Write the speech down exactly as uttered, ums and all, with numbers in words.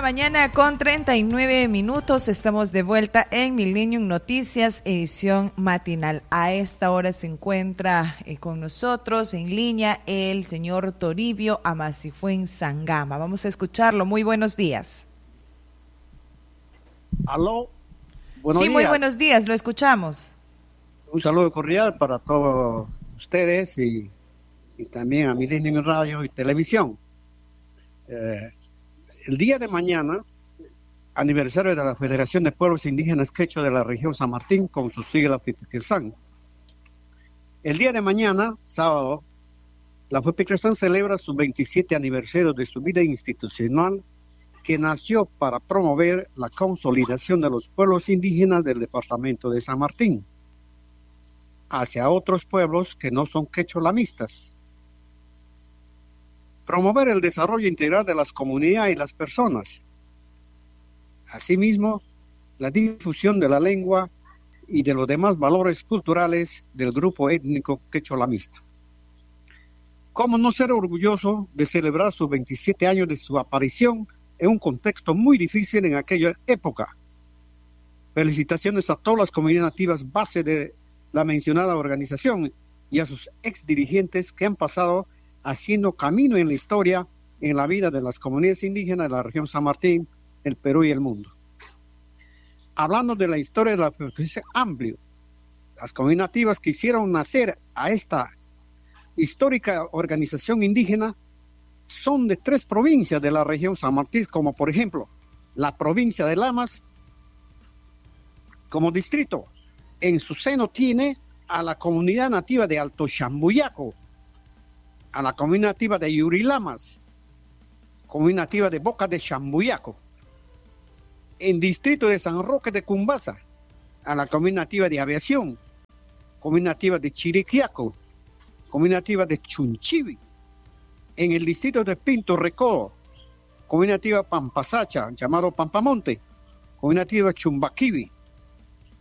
mañana con treinta y nueve minutos. Estamos de vuelta en Millennium Noticias, edición matinal. A esta hora se encuentra eh, con nosotros en línea el señor Toribio Amacifuenzangama. Vamos a escucharlo. Muy buenos días. Aló. Buenos sí, días. muy buenos días. Lo escuchamos. Un saludo cordial para todos ustedes y, y también a Millennium Radio y Televisión. Eh, el día de mañana, aniversario de la Federación de Pueblos Indígenas Quechua de la región San Martín, con su sigla FEPICRESAN. El día de mañana, sábado, la FEPICRESAN celebra su veintisiete aniversario de su vida institucional, que nació para promover la consolidación de los pueblos indígenas del departamento de San Martín hacia otros pueblos que no son quecholamistas. Promover el desarrollo integral de las comunidades y las personas. Asimismo, la difusión de la lengua y de los demás valores culturales del grupo étnico quecholamista. ¿Cómo no ser orgulloso de celebrar sus veintisiete años de su aparición en un contexto muy difícil en aquella época? Felicitaciones a todas las comunidades nativas base de la mencionada organización y a sus ex dirigentes que han pasado haciendo camino en la historia, en la vida de las comunidades indígenas de la región San Martín, el Perú y el mundo. Hablando de la historia de la FEPICRESAN amplio, las comunidades nativas que hicieron nacer a esta histórica organización indígena son de tres provincias de la región San Martín, como por ejemplo, la provincia de Lamas, como distrito, en su seno tiene a la comunidad nativa de Alto Chambuyaco, a la comunidad nativa de Yurilamas, comunidad nativa de Boca de Chambuyaco. En distrito de San Roque de Cumbasa, a la comunidad nativa de Aviación, comunidad nativa de Chiriquiaco, comunidad nativa de Chunchivi. En el distrito de Pinto Recodo, comunidad nativa Pampasacha, llamado Pampamonte, comunidad nativa Chumbaquivi.